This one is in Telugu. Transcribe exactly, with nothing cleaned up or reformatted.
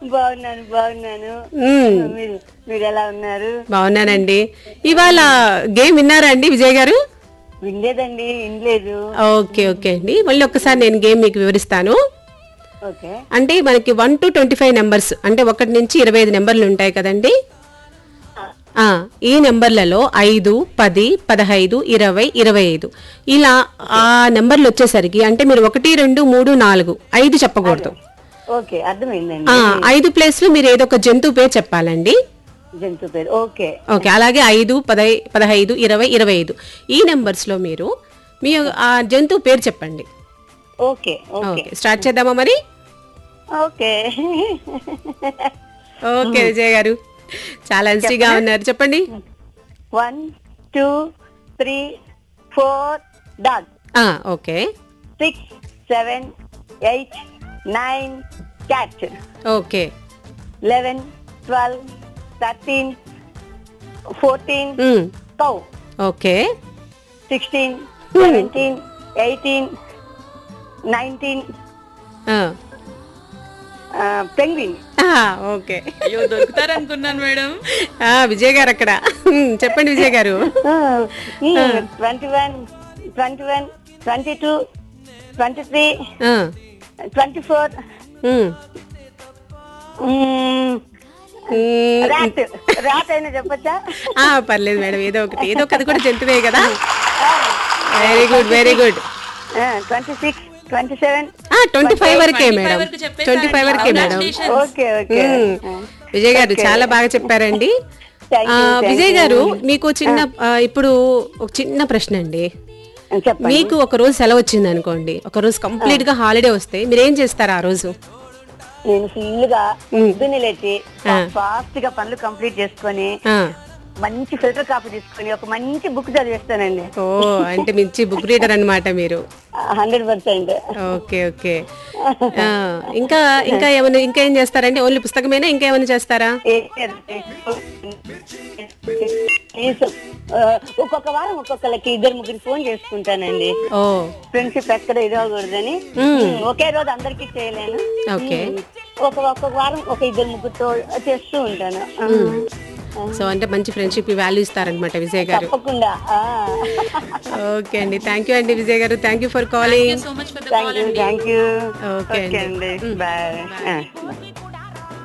బాగున్నాను బాగున్నాను మీరు మీరు ఎలా ఉన్నారు? బాగున్నానండి. ఇవాళ గేమ్ విన్నారా అండి విజయ్ గారు? వినలేదండి, వినలేదు. ఓకే ఓకే అండి, మళ్ళీ ఒక్కసారి నేను గేమ్ మీకు వివరిస్తాను. ఓకే అంటే మనకి one to twenty five numbers, అంటే ఒకటి నుంచి ఇరవై ఐదు నెంబర్లు ఉంటాయి కదండి. ఆ ఈ నెంబర్లలో ఐదు, పది, పదహైదు, ఇరవై, ఇరవై ఐదు ఇలా ఆ నెంబర్లు వచ్చేసరికి, అంటే మీరు ఒకటి, రెండు, మూడు, నాలుగు, ఐదు చెప్పకూడదు. ఓకే అర్థమైందండి. ఆ ఐదు ప్లేస్ లో మీరు ఏదో ఒక జంతువు పేరు చెప్పాలండి. జంతు పేరు ఓకే ఓకే, అలాగే ఐదు, పదై పదహైదు, ఇరవై, ఇరవై ఐదు ఈ నెంబర్స్ లో మీరు మీ ఆ జంతువు పేరు చెప్పండి. ఓకే ఓకే ఓకే, స్టార్ట్ చేద్దామా మరి? ఓకే ఓకే విజయ్ గారు, చాలా ఈజీగా ఉన్నారు, చెప్పండి. One two three four dog. ఆ okay six seven eight nine cat. Okay eleven twelve thirteen fourteen మ్, cow. Okay sixteen seventeen eighteen nineteen ఆ, పెంగ్విన్. ఆ, ఓకే. అయ్యో దొరుకుతారనుకున్నాను మేడం. ఆ విజయ్ గారు అక్కడ మ్, చెప్పండి విజయ్ గారు. Twenty one twenty one twenty two twenty three ఆ, ట్వంటీ ఫోర్ మ్, మ్, రాట్. రాట్ అయినా చెప్పచ్చా? ఆ, పర్లేదు మేడం, ఏదో ఒకటి ఏదో ఒకటి కూడా జంతువే కదా. Very good very good. Twenty six twenty seven twenty five వరకే ట్వంటీ మేడం, ఫైవ్ వరకు చెప్పేసారండి. ట్వంటీ ఫైవ్ వరకే మేడం. Congratulations. ఓకే ఓకే మ్, విజయ్ గారు చాలా బాగా చెప్పారండి. Thank ఆ, you, thank విజయ్ you. గారు మీకు చిన్న ఆ, ఇప్పుడు ఒక చిన్న ప్రశ్న అండి. చెప్పండి. మీకు ఒక రోజు సెలవు వచ్చింది అనుకోండి, ఒక రోజు కంప్లీట్ గా హాలిడే వస్తే మీరు ఏం చేస్తారు ఆ రోజు? నేను ఫుల్ గా పొద్దున్నే లేచి ఫాస్ట్ గా పనులు కంప్లీట్ చేసుకొని ఆ, మంచి ఫిల్టర్ కాఫీ తీసుకొని ఒక మంచి బుక్ చదివేస్తానండి. ఓ అంటే మంచి బుక్ రీడర్ అన్నమాట మీరు. Hundred percent. Okay okay. ఆ, ఇంకా ఇంకా ఏమైనా ఇంకా ఏం చేస్తారండి? ఓన్లీ పుస్తకమేనా, ఇంకా ఏమైనా చేస్తారా? ఒక్కొక్క వారం ఒక్కొక్కరికి ఇద్దరు ముగ్గురు ఫోన్ చేసుకుంటానండి. ఓ ఫ్రెండ్షిప్ ఎక్కడ ఇదవకూడదని. ఒకే రోజు అందరికి చేయలేను. ఓకే. ఒక ఒక్కొక్క వారం ఒక ఇద్దరు ముగ్గురుతో చేస్తూ ఉంటాను. సో అంటే మంచి ఫ్రెండ్షిప్ వాల్యూ ఇస్తారనమాట విజయ్ గారు. తప్పకుండా. ఓకే అండి, థ్యాంక్ యూ అండి విజయ్ గారు, thank you for calling. So much for the thank you thank you. Okay okay అండి. అండి, బాయ్.